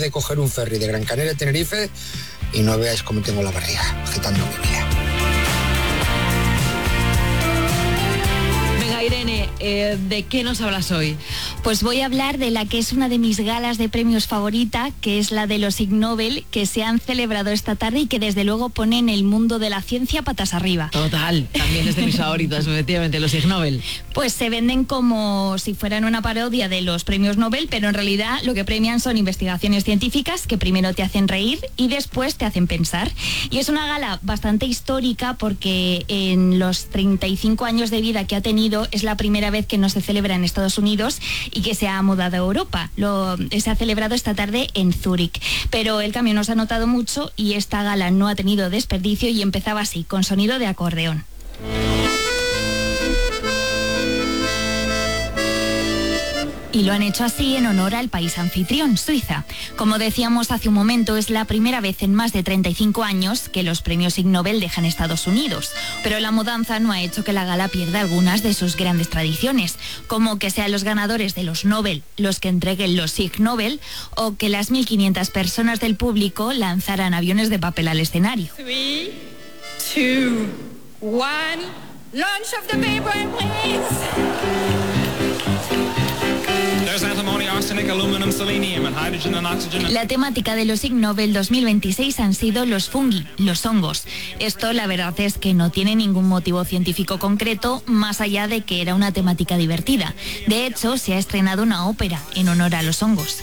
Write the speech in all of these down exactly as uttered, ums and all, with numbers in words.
de coger un ferry de Gran Canaria a Tenerife y no veáis cómo tengo la barriga, agitando mi vida. Irene, eh, ¿de qué nos hablas hoy? Pues voy a hablar de la que es una de mis galas de premios favorita, que es la de los Ig Nobel, que se han celebrado esta tarde y que desde luego ponen el mundo de la ciencia patas arriba. Total, también es de mis favoritas, efectivamente, los Ig Nobel. Pues se venden como si fueran una parodia de los premios Nobel, pero en realidad lo que premian son investigaciones científicas que primero te hacen reír y después te hacen pensar. Y es una gala bastante histórica porque en los treinta y cinco años de vida que ha tenido es la primera vez que no se celebra en Estados Unidos y que se ha mudado a Europa. Lo, se ha celebrado esta tarde en Zúrich, pero el cambio no se ha notado mucho y esta gala no ha tenido desperdicio y empezaba así, con sonido de acordeón. Y lo han hecho así en honor al país anfitrión, Suiza. Como decíamos hace un momento, es la primera vez en más de treinta y cinco años que los premios Ig Nobel dejan Estados Unidos. Pero la mudanza no ha hecho que la gala pierda algunas de sus grandes tradiciones, como que sean los ganadores de los Nobel los que entreguen los Ig Nobel o que las mil quinientas personas del público lanzaran aviones de papel al escenario. Three, two, one, launch of the paper, please. La temática de los Ig Nobel dos mil veintiséis han sido los fungi, los hongos. Esto la verdad es que no tiene ningún motivo científico concreto, más allá de que era una temática divertida. De hecho, se ha estrenado una ópera en honor a los hongos.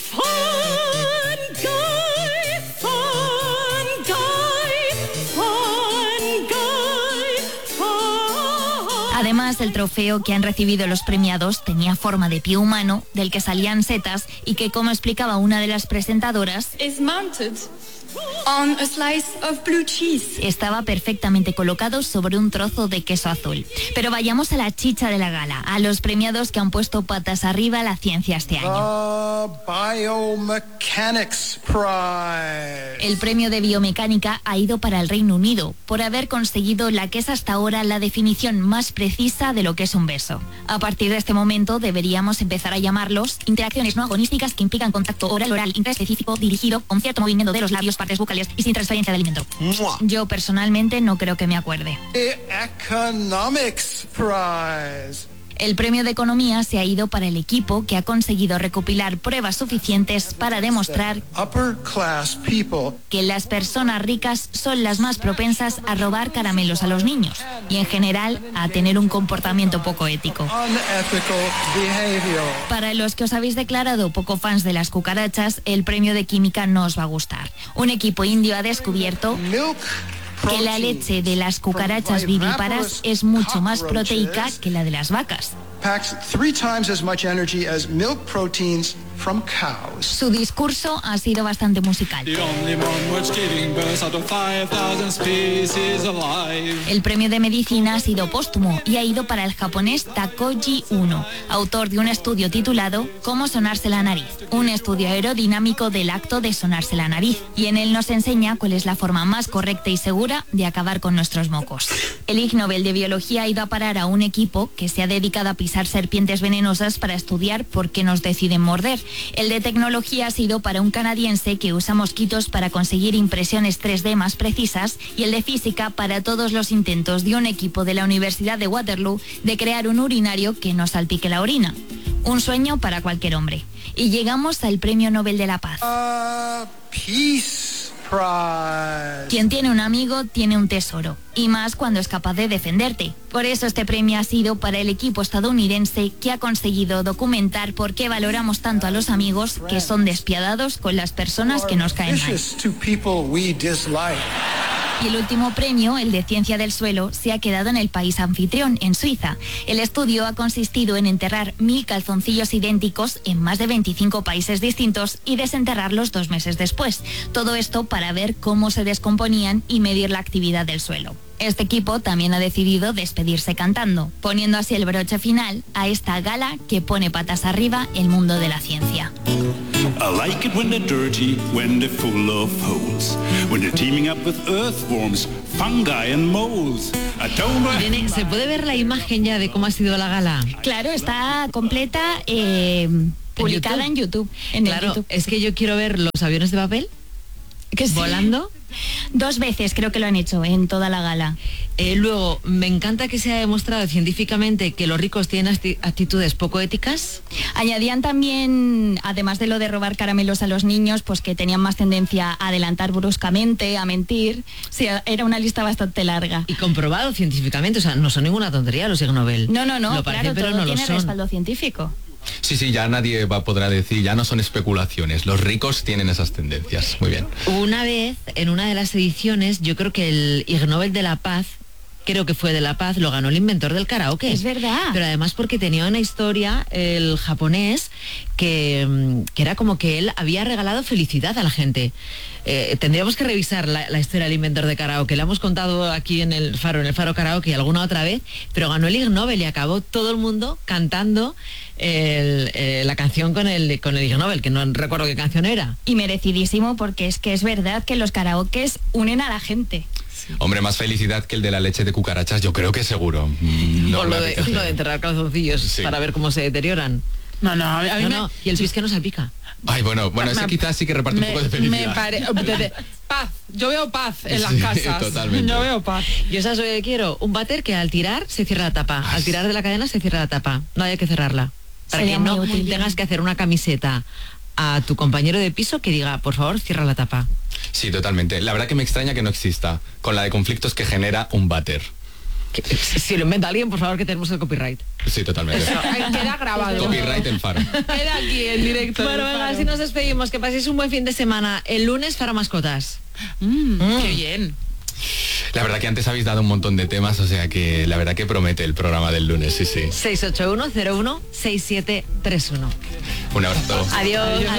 Además, el trofeo que han recibido los premiados tenía forma de pie humano, del que salían setas y que, como explicaba una de las presentadoras, is mounted on a slice of blue cheese. Estaba perfectamente colocado sobre un trozo de queso azul. Pero vayamos a la chicha de la gala, a los premiados que han puesto patas arriba a la ciencia este año. The Biomechanics Prize. El premio de biomecánica ha ido para el Reino Unido por haber conseguido la que es hasta ahora la definición más precisa de lo que es un beso. A partir de este momento deberíamos empezar a llamarlos interacciones no agonísticas que implican contacto oral-oral intraespecífico dirigido con cierto movimiento de los labios, partes bucales y sin transferencia de alimento. Mua. Yo personalmente no creo que me acuerde. The Economics Prize. El premio de economía se ha ido para el equipo que ha conseguido recopilar pruebas suficientes para demostrar que las personas ricas son las más propensas a robar caramelos a los niños y en general a tener un comportamiento poco ético. Para los que os habéis declarado poco fans de las cucarachas, el premio de química no os va a gustar. Un equipo indio ha descubierto que la leche de las cucarachas vivíparas es mucho más proteica que la de las vacas. Su discurso ha sido bastante musical. El premio de medicina ha sido póstumo y ha ido para el japonés Takoji Uno, autor de un estudio titulado Cómo sonarse la nariz, un estudio aerodinámico del acto de sonarse la nariz, y en él nos enseña cuál es la forma más correcta y segura de acabar con nuestros mocos. El Ig Nobel de Biología ha ido a parar a un equipo que se ha dedicado a pisar serpientes venenosas para estudiar por qué nos deciden morder. El de tecnología ha sido para un canadiense que usa mosquitos para conseguir impresiones tres D más precisas, y el de física para todos los intentos de un equipo de la Universidad de Waterloo de crear un urinario que no salpique la orina. Un sueño para cualquier hombre. Y llegamos al Premio Nobel de la Paz. Uh, peace. Prize. Quien tiene un amigo tiene un tesoro, y más cuando es capaz de defenderte. Por eso este premio ha sido para el equipo estadounidense que ha conseguido documentar por qué valoramos tanto a los amigos que son despiadados con las personas que nos caen mal. Y el último premio, el de Ciencia del Suelo, se ha quedado en el país anfitrión, en Suiza. El estudio ha consistido en enterrar mil calzoncillos idénticos en más de veinticinco países distintos y desenterrarlos dos meses después. Todo esto para ver cómo se descomponían y medir la actividad del suelo. Este equipo también ha decidido despedirse cantando, poniendo así el broche final a esta gala que pone patas arriba el mundo de la ciencia. I like it when they're dirty, when they're full of holes, when they're teaming up with earthworms, fungi and moles. I don't know. Irene, ¿se puede ver la imagen ya de cómo ha sido la gala? Claro, está completa. Eh, publicada en YouTube. En claro, el YouTube. es que yo quiero ver los aviones de papel Que sí. volando. Dos veces creo que lo han hecho en toda la gala. Eh, luego, me encanta que se ha demostrado científicamente que los ricos tienen asti- actitudes poco éticas. Añadían también, además de lo de robar caramelos a los niños, pues que tenían más tendencia a adelantar bruscamente, a mentir. Sí, era una lista bastante larga. Y comprobado científicamente, o sea, no son ninguna tontería los Ig Nobel. No, no, no, Lo parece, claro, pero todo no lo tiene son. respaldo científico. Sí, sí, ya nadie va a podrá decir, ya no son especulaciones. Los ricos tienen esas tendencias. Muy bien. Una vez, en una de las ediciones, yo creo que el Ig Nobel de la Paz, creo que fue de la Paz, lo ganó el inventor del karaoke. Es verdad. Pero además porque tenía una historia, el japonés, que, mm, que era como que él había regalado felicidad a la gente. Eh, tendríamos que revisar la, la historia del inventor de karaoke. La hemos contado aquí en el Faro, en el Faro Karaoke alguna otra vez, pero ganó el Ig Nobel y acabó todo el mundo cantando el, eh, la canción con el, con el Ig Nobel, que no recuerdo qué canción era. Y merecidísimo, porque es que es verdad que los karaokes unen a la gente. Hombre, más felicidad que el de la leche de cucarachas, yo creo que seguro. Mm, no Por me lo de, apetece. lo de enterrar calzoncillos Sí. para ver cómo se deterioran. No, no, a mí, a mí No, me, no, y el pis que no salpica. Ay, bueno, bueno, ese me- quizás sí que reparte me, un poco de felicidad. me pare- de- de- paz, yo veo paz en las Sí, casas. totalmente. Yo veo paz. Yo sabes lo que quiero, un váter que al tirar se cierra la tapa, al tirar de la cadena se cierra la tapa, no hay que cerrarla. Para Sería que no muy útil. tengas que hacer una camiseta a tu compañero de piso que diga, por favor, cierra la tapa. Sí, totalmente. La verdad que me extraña que no exista, con la de conflictos que genera un váter. Que- si lo inventa alguien, por favor, que tenemos el copyright. Sí, totalmente. Ay, queda grabado. Copyright en Faro. Queda aquí en directo. Bueno, en el venga, Faro. así nos despedimos, que paséis un buen fin de semana. El lunes, Faro Mascotas. Mm, Qué bien. La verdad que antes habéis dado un montón de temas, o sea que la verdad que promete el programa del lunes, sí, sí. seis ocho uno cero uno seis siete tres uno. Un abrazo. Adiós. Adiós.